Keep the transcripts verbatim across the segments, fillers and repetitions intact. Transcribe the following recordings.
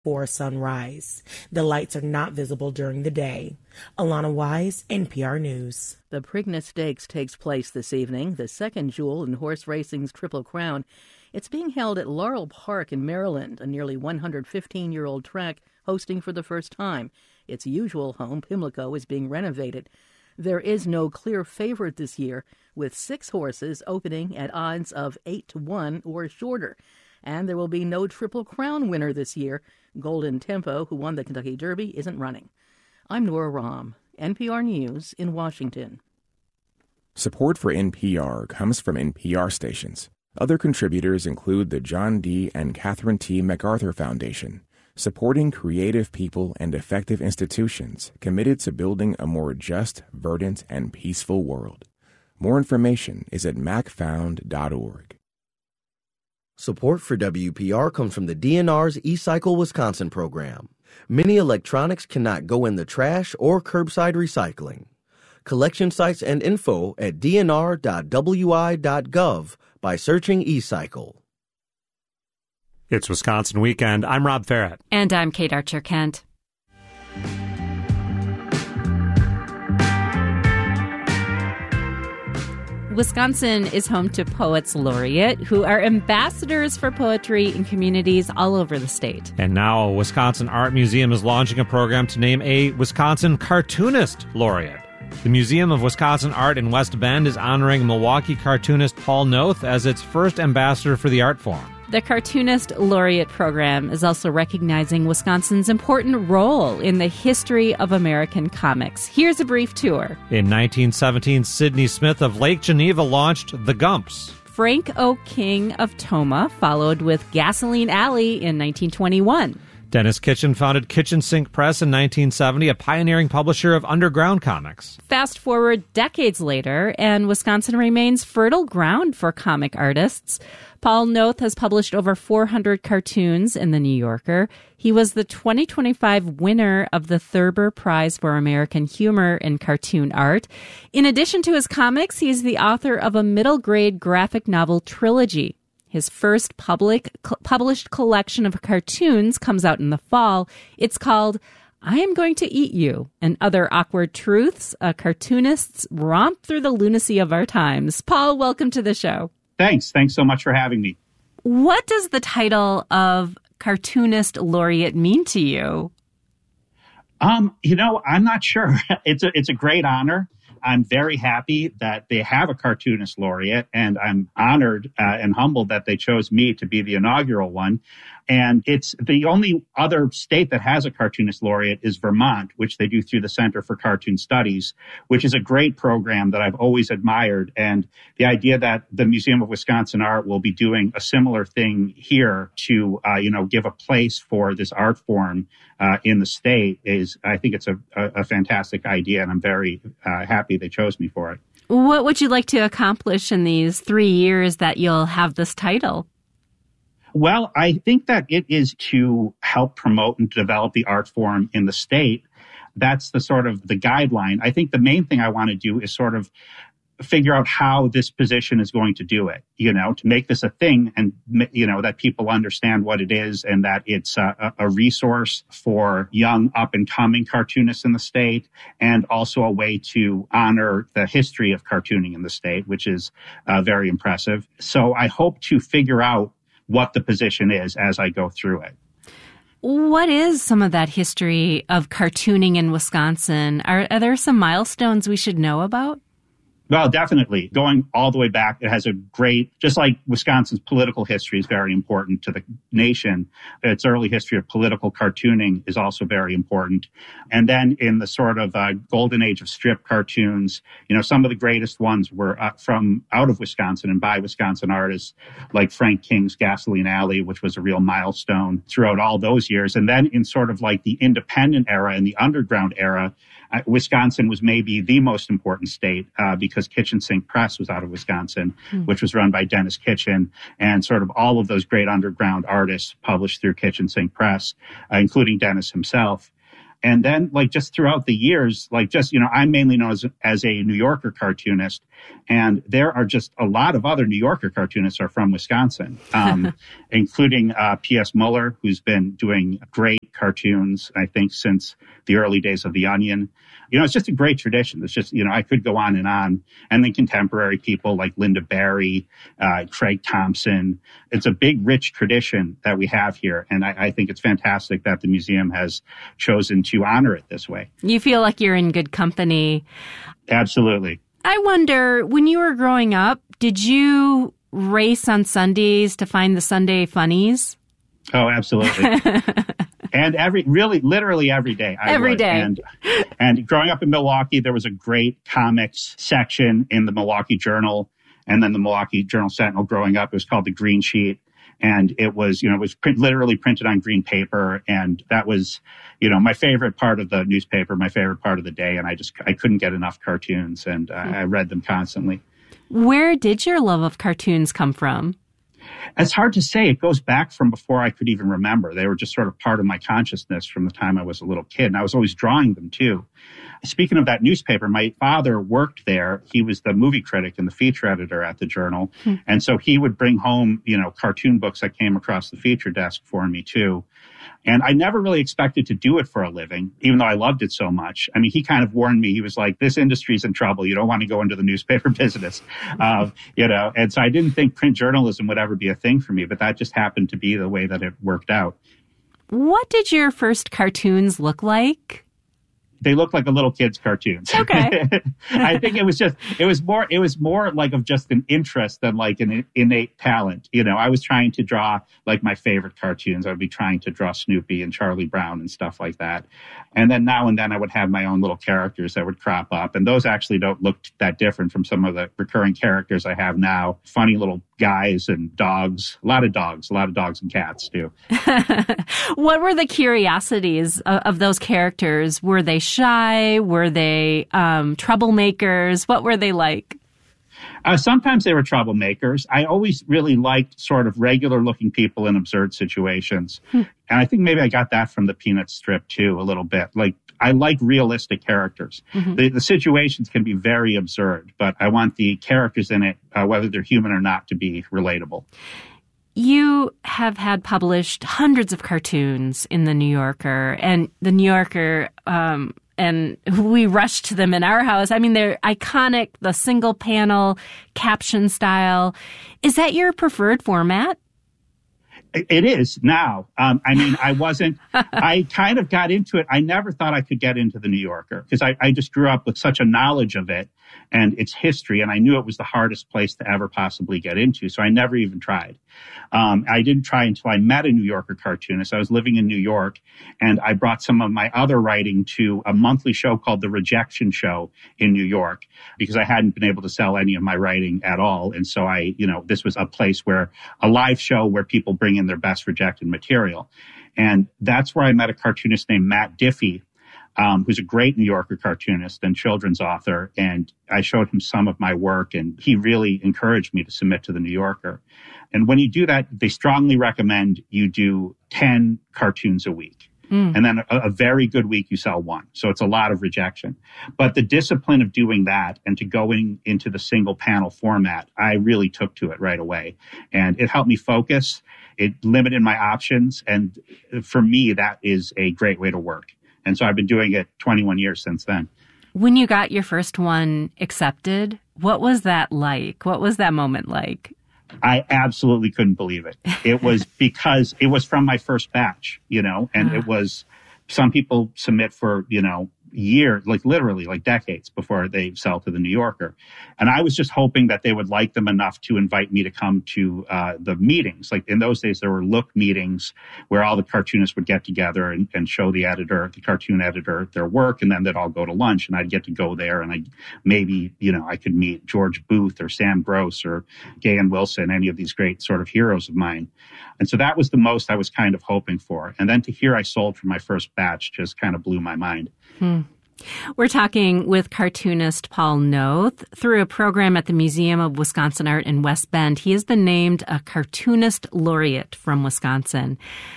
for sunrise. The lights are not visible during the day. Alana Wise, N P R News. The Preakness Stakes takes place this evening, the second jewel in horse racing's Triple Crown. It's being held at Laurel Park in Maryland, a nearly one hundred fifteen-year-old track hosting for the first time. Its usual home, Pimlico, is being renovated. There is no clear favorite this year, with six horses opening at odds of eight to one or shorter. And there will be no Triple Crown winner this year. Golden Tempo, who won the Kentucky Derby, isn't running. I'm Nora Rahm, N P R News in Washington. Support for N P R comes from N P R stations. Other contributors include the John D. and Catherine T. MacArthur Foundation, supporting creative people and effective institutions committed to building a more just, verdant, and peaceful world. More information is at mac found dot org. Support for W P R comes from the D N R's eCycle Wisconsin program. Many electronics cannot go in the trash or curbside recycling. Collection sites and info at d n r dot w i dot gov by searching eCycle. It's Wisconsin Weekend. I'm Rob Farrett. And I'm Kate Archer-Kent. Wisconsin is home to Poets Laureate, who are ambassadors for poetry in communities all over the state. And now a Wisconsin Art Museum is launching a program to name a Wisconsin Cartoonist Laureate. The Museum of Wisconsin Art in West Bend is honoring Milwaukee cartoonist Paul Noth as its first ambassador for the art form. The Cartoonist Laureate program is also recognizing Wisconsin's important role in the history of American comics. Here's a brief tour. In nineteen seventeen, Sidney Smith of Lake Geneva launched The Gumps. Frank O. King of Toma followed with Gasoline Alley in nineteen twenty-one. Dennis Kitchen founded Kitchen Sink Press in nineteen seventy, a pioneering publisher of underground comics. Fast forward decades later, and Wisconsin remains fertile ground for comic artists. Paul Noth has published over four hundred cartoons in The New Yorker. He was the twenty twenty-five winner of the Thurber Prize for American Humor in Cartoon Art. In addition to his comics, he's the author of a middle-grade graphic novel trilogy. His first public cl- published collection of cartoons comes out in the fall. It's called I Am Going to Eat You and Other Awkward Truths, a cartoonist's romp through the lunacy of our times. Paul, welcome to the show. Thanks. Thanks so much for having me. What does the title of Cartoonist Laureate mean to you? Um, you know, I'm not sure. It's a, it's a great honor. I'm very happy that they have a cartoonist laureate, and I'm honored uh, and humbled that they chose me to be the inaugural one. And it's the only other state that has a cartoonist laureate is Vermont, which they do through the Center for Cartoon Studies, which is a great program that I've always admired. And the idea that the Museum of Wisconsin Art will be doing a similar thing here to, uh, you know, give a place for this art form uh, in the state is, I think it's a, a, a fantastic idea, and I'm very uh, happy they chose me for it. What would you like to accomplish in these three years that you'll have this title? Well, I think that it is to help promote and develop the art form in the state. That's the sort of the guideline. I think the main thing I want to do is sort of figure out how this position is going to do it, you know, to make this a thing and, you know, that people understand what it is and that it's a, a resource for young up and coming cartoonists in the state, and also a way to honor the history of cartooning in the state, which is uh, very impressive. So I hope to figure out what the position is as I go through it. What is some of that history of cartooning in Wisconsin? Are, are there some milestones we should know about? Well, definitely. Going all the way back, it has a great, just like Wisconsin's political history is very important to the nation, its early history of political cartooning is also very important. And then in the sort of uh, golden age of strip cartoons, you know, some of the greatest ones were uh, from out of Wisconsin and by Wisconsin artists like Frank King's Gasoline Alley, which was a real milestone throughout all those years. And then in sort of like the independent era and the underground era, Uh, Wisconsin was maybe the most important state uh, because Kitchen Sink Press was out of Wisconsin, mm. which was run by Dennis Kitchen. And sort of all of those great underground artists published through Kitchen Sink Press, uh, including Dennis himself. And then like just throughout the years, like just, you know, I'm mainly known as, as a New Yorker cartoonist. And there are just a lot of other New Yorker cartoonists are from Wisconsin, um, including uh, P S Muller, who's been doing great cartoons, I think, since the early days of The Onion. You know, it's just a great tradition. It's just, you know, I could go on and on. And then contemporary people like Linda Barry, uh, Craig Thompson. It's a big, rich tradition that we have here. And I, I think it's fantastic that the museum has chosen to honor it this way. You feel like you're in good company. Absolutely. I wonder, when you were growing up, did you race on Sundays to find the Sunday funnies? Oh, absolutely. And every, really, literally every day. I every would. day. And, and growing up in Milwaukee, there was a great comics section in the Milwaukee Journal and then the Milwaukee Journal Sentinel growing up. It was called the Green Sheet. And it was, you know, it was print, literally printed on green paper. And that was, you know, my favorite part of the newspaper, my favorite part of the day. And I just, I couldn't get enough cartoons and uh, I read them constantly. Where did your love of cartoons come from? It's hard to say. It goes back from before I could even remember. They were just sort of part of my consciousness from the time I was a little kid. And I was always drawing them too. Speaking of that newspaper, my father worked there. He was the movie critic and the feature editor at the Journal. Hmm. And so he would bring home, you know, cartoon books that came across the feature desk for me too. And I never really expected to do it for a living, even though I loved it so much. I mean, he kind of warned me. He was like, this industry's in trouble. You don't want to go into the newspaper business, uh, you know. And so I didn't think print journalism would ever be a thing for me, but that just happened to be the way that it worked out. What did your first cartoons look like? They look like a little kid's cartoons. Okay. I think it was just, it was more, it was more like of just an interest than like an innate talent. You know, I was trying to draw like my favorite cartoons. I would be trying to draw Snoopy and Charlie Brown and stuff like that. And then now and then I would have my own little characters that would crop up. And those actually don't look that different from some of the recurring characters I have now. Funny little guys and dogs, a lot of dogs, a lot of dogs and cats too. What were the curiosities of, of those characters? Were they shy? Were they um, troublemakers? What were they like? Uh, sometimes they were troublemakers. I always really liked sort of regular looking people in absurd situations. Hmm. And I think maybe I got that from the Peanuts strip too, a little bit. Like, I like realistic characters. Mm-hmm. The, the situations can be very absurd, but I want the characters in it, uh, whether they're human or not, to be relatable. You have had published hundreds of cartoons in The New Yorker, and The New Yorker, um, and we rushed to them in our house. I mean, they're iconic, the single panel caption style. Is that your preferred format? It is now. Um, I mean, I wasn't, I kind of got into it. I never thought I could get into the New Yorker because I, I just grew up with such a knowledge of it and its history. And I knew it was the hardest place to ever possibly get into. So I never even tried. Um, I didn't try until I met a New Yorker cartoonist. I was living in New York and I brought some of my other writing to a monthly show called The Rejection Show in New York because I hadn't been able to sell any of my writing at all. And so I, you know, this was a place where a live show where people bring in their best rejected material. And that's where I met a cartoonist named Matt Diffie, um, who's a great New Yorker cartoonist and children's author. And I showed him some of my work and he really encouraged me to submit to the New Yorker. And when you do that, they strongly recommend you do ten cartoons a week. Mm. And then a, a very good week, you sell one. So it's a lot of rejection. But the discipline of doing that and to going into the single panel format, I really took to it right away. And it helped me focus. It limited my options. And for me, that is a great way to work. And so I've been doing it twenty-one years since then. When you got your first one accepted, what was that like? What was that moment like? I absolutely couldn't believe it. It was because it was from my first batch, you know, and uh-huh. it was, some people submit for, you know, years, like literally like decades before they sell to the New Yorker. And I was just hoping that they would like them enough to invite me to come to uh, the meetings. Like in those days, there were look meetings where all the cartoonists would get together and, and show the editor, the cartoon editor, their work. And then they'd all go to lunch and I'd get to go there and I maybe, you know, I could meet George Booth or Sam Gross or Gahan Wilson, any of these great sort of heroes of mine. And so that was the most I was kind of hoping for. And then to hear I sold for my first batch just kind of blew my mind. Hmm. We're talking with cartoonist Paul Noth. Through a program at the Museum of Wisconsin Art in West Bend, he has been named a cartoonist laureate from Wisconsin.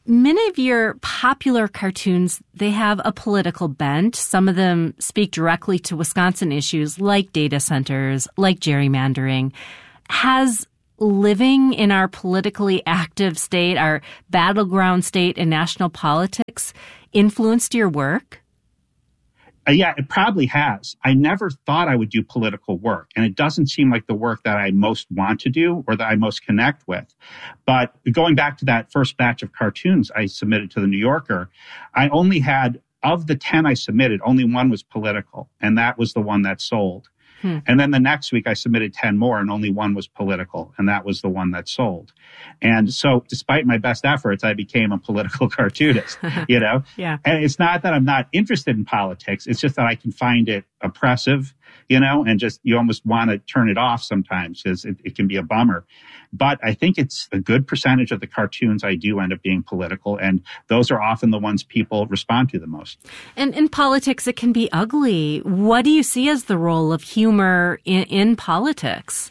Many of your popular cartoons, they have a political bent. Some of them speak directly to Wisconsin issues like data centers, like gerrymandering. Has living in our politically active state, our battleground state in national politics, influenced your work? Uh, yeah, it probably has. I never thought I would do political work, and it doesn't seem like the work that I most want to do or that I most connect with. But going back to that first batch of cartoons I submitted to the New Yorker, I only had, of the ten I submitted, only one was political, and that was the one that sold. Hmm. And then the next week I submitted ten more and only one was political, and that was the one that sold. And so despite my best efforts, I became a political cartoonist, you know? Yeah. And it's not that I'm not interested in politics. It's just that I can find it oppressive, you know, and just you almost want to turn it off sometimes because it, it can be a bummer. But I think it's a good percentage of the cartoons I do end up being political, and those are often the ones people respond to the most. And in politics, it can be ugly. What do you see as the role of humor in, in politics?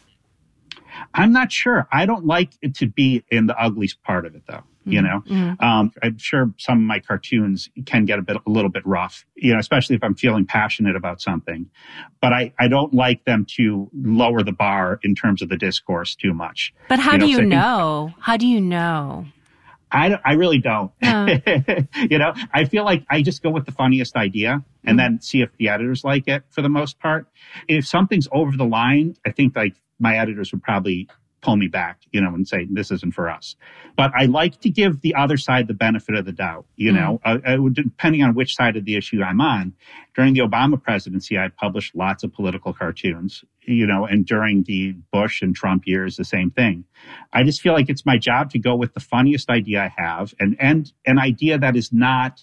I'm not sure. I don't like it to be in the ugly part of it, though. You know, mm-hmm. um, I'm sure some of my cartoons can get a bit, a little bit rough, you know, especially if I'm feeling passionate about something. But I, I don't like them to lower the bar in terms of the discourse too much. But how you know, do you so know? How do you know? I, I really don't. Oh. You know, I feel like I just go with the funniest idea and mm. then see if the editors like it for the most part. If something's over the line, I think like my editors would probably pull me back, you know, and say, this isn't for us. But I like to give the other side the benefit of the doubt, you mm. know, uh, uh, depending on which side of the issue I'm on. During the Obama presidency, I published lots of political cartoons, you know, and during the Bush and Trump years, the same thing. I just feel like it's my job to go with the funniest idea I have and, and an idea that is not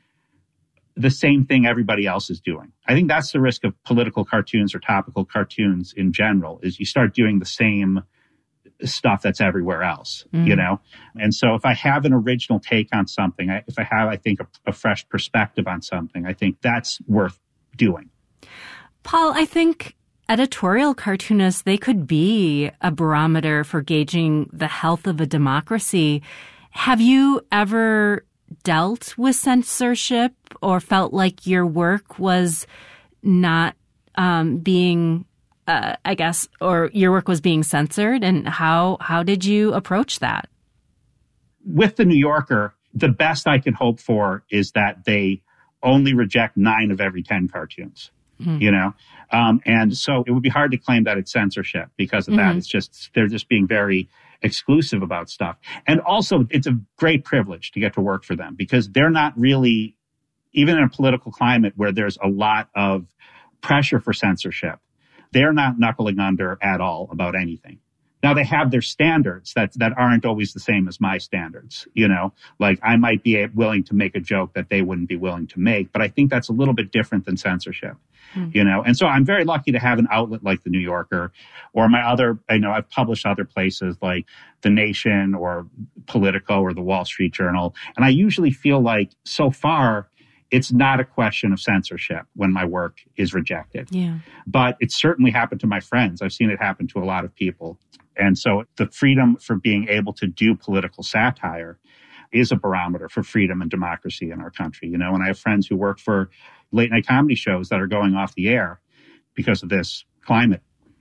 the same thing everybody else is doing. I think that's the risk of political cartoons or topical cartoons in general, is you start doing the same stuff that's everywhere else, mm. you know? And so if I have an original take on something, I, if I have, I think, a, a fresh perspective on something, I think that's worth doing. Paul, I think editorial cartoonists, they could be a barometer for gauging the health of a democracy. Have you ever dealt with censorship or felt like your work was not um, being Uh, I guess, or your work was being censored, and how how did you approach that? With the New Yorker, the best I can hope for is that they only reject nine of every ten cartoons, mm-hmm. you know? Um, and so it would be hard to claim that it's censorship because of mm-hmm. that. It's just, they're just being very exclusive about stuff. And also, it's a great privilege to get to work for them because they're not really, even in a political climate where there's a lot of pressure for censorship, they're not knuckling under at all about anything. Now, they have their standards that that aren't always the same as my standards, you know, like I might be willing to make a joke that they wouldn't be willing to make, but I think that's a little bit different than censorship, mm. you know. And so I'm very lucky to have an outlet like the New Yorker or my other, I know I've published other places like The Nation or Politico or the Wall Street Journal. And I usually feel like so far, it's not a question of censorship when my work is rejected. Yeah. But it certainly happened to my friends. I've seen it happen to a lot of people. And so the freedom for being able to do political satire is a barometer for freedom and democracy in our country. You know, and I have friends who work for late night comedy shows that are going off the air because of this climate.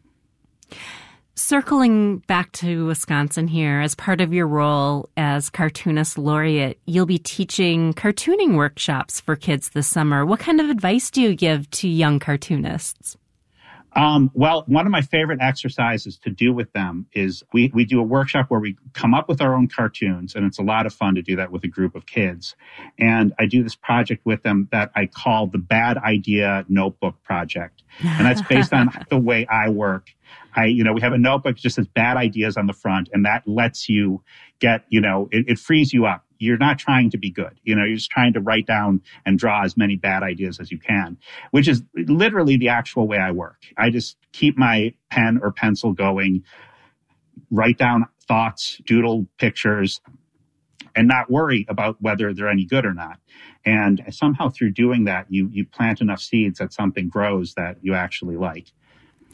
Circling back to Wisconsin here, as part of your role as cartoonist laureate, you'll be teaching cartooning workshops for kids this summer. What kind of advice do you give to young cartoonists? Um, well, one of my favorite exercises to do with them is we, we do a workshop where we come up with our own cartoons, and it's a lot of fun to do that with a group of kids. And I do this project with them that I call the Bad Idea Notebook Project. And that's based on the way I work. I, you know, we have a notebook that just says bad ideas on the front, and that lets you get, you know, it, it frees you up. You're not trying to be good. You know, you're just trying to write down and draw as many bad ideas as you can, which is literally the actual way I work. I just keep my pen or pencil going, write down thoughts, doodle pictures, and not worry about whether they're any good or not. And somehow through doing that, you you plant enough seeds that something grows that you actually like.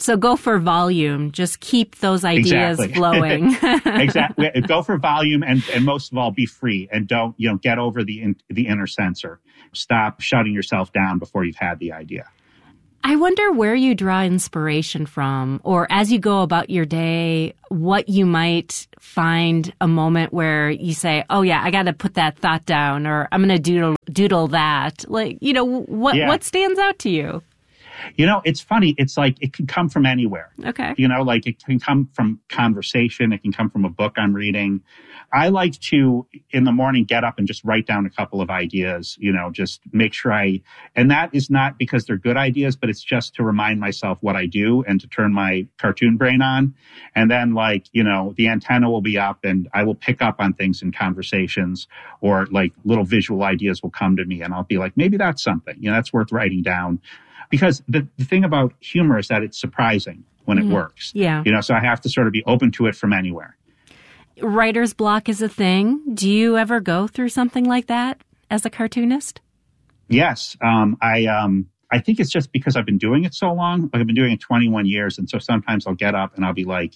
So go for volume. Just keep those ideas exactly. flowing. Exactly. Go for volume, and, and most of all, be free, and don't, you know, get over the in, the inner censor. Stop shutting yourself down before you've had the idea. I wonder where you draw inspiration from, or as you go about your day, what you might find a moment where you say, oh yeah, I got to put that thought down, or I'm going to doodle, doodle that. Like, you know, what, yeah. what stands out to you? You know, it's funny. It's like it can come from anywhere. Okay. You know, like it can come from conversation. It can come from a book I'm reading. I like to, in the morning, get up and just write down a couple of ideas, you know, just make sure I, and that is not because they're good ideas, but it's just to remind myself what I do and to turn my cartoon brain on. And then, like, you know, the antenna will be up and I will pick up on things in conversations, or like little visual ideas will come to me and I'll be like, maybe that's something, you know, that's worth writing down. Because the, the thing about humor is that it's surprising when mm-hmm. it works. Yeah. You know, so I have to sort of be open to it from anywhere. Writer's block is a thing. Do you ever go through something like that as a cartoonist? Yes. Um, I um, I think it's just because I've been doing it so long. Like I've been doing it twenty-one years. And so sometimes I'll get up and I'll be like,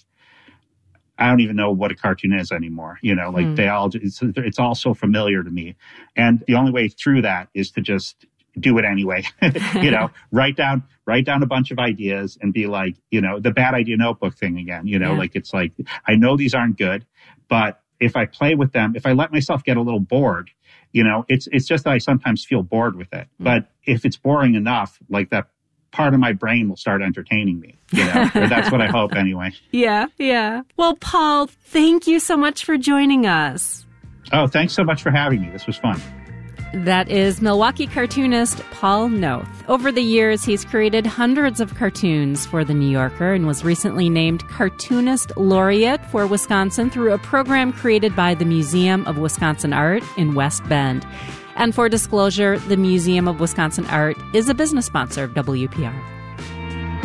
I don't even know what a cartoon is anymore. You know, like mm. they all, it's, it's all so familiar to me. And the only way through that is to just do it anyway. You know, write down, write down a bunch of ideas and be like, you know, the bad idea notebook thing again, you know, yeah. like it's like, I know these aren't good, but if I play with them, if I let myself get a little bored, you know, it's, it's just that I sometimes feel bored with it. Mm. But if it's boring enough, like that part of my brain will start entertaining me, you know, or that's what I hope anyway. Yeah. Yeah. Well, Paul, thank you so much for joining us. Oh, thanks so much for having me. This was fun. That is Milwaukee cartoonist Paul Noth. Over the years, he's created hundreds of cartoons for The New Yorker and was recently named Cartoonist Laureate for Wisconsin through a program created by the Museum of Wisconsin Art in West Bend. And for disclosure, the Museum of Wisconsin Art is a business sponsor of W P R.